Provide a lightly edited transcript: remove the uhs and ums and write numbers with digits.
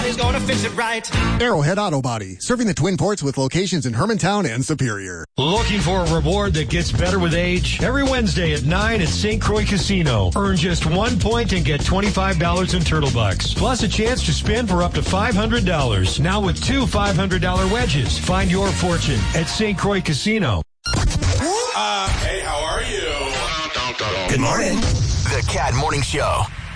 Somebody's gonna fix it right. Arrowhead Auto Body, serving the Twin Ports with locations in Hermantown and Superior. Looking for a reward that gets better with age? Every Wednesday at 9 at St. Croix Casino. Earn just 1 point and get $25 in Turtle Bucks. Plus a chance to spin for up to $500. Now with 2 $500 wedges. Find your fortune at St. Croix Casino. Hey, how are you? Good morning. The Cat Morning Show.